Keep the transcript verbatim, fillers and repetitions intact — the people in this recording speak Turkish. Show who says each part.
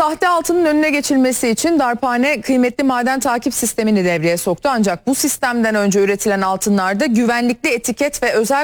Speaker 1: Sahte altının önüne geçilmesi için Darphane kıymetli maden takip sistemini devreye soktu. Ancak bu sistemden önce üretilen altınlarda güvenlikli etiket ve özel